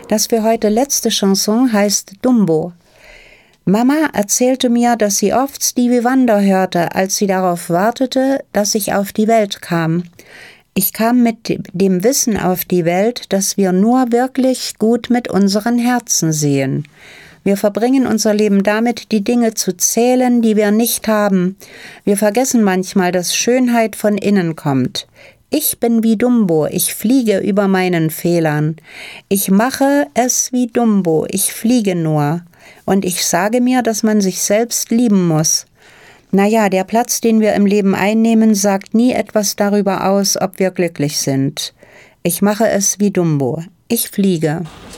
Das für heute letzte Chanson heißt Dumbo. Mama erzählte mir, dass sie oft Stevie Wonder hörte, als sie darauf wartete, dass ich auf die Welt kam. Ich kam mit dem Wissen auf die Welt, dass wir nur wirklich gut mit unseren Herzen sehen. Wir verbringen unser Leben damit, die Dinge zu zählen, die wir nicht haben. Wir vergessen manchmal, dass Schönheit von innen kommt. Ich bin wie Dumbo, ich fliege über meinen Fehlern. Ich mache es wie Dumbo, ich fliege nur. Und ich sage mir, dass man sich selbst lieben muss. Naja, der Platz, den wir im Leben einnehmen, sagt nie etwas darüber aus, ob wir glücklich sind. Ich mache es wie Dumbo, ich fliege.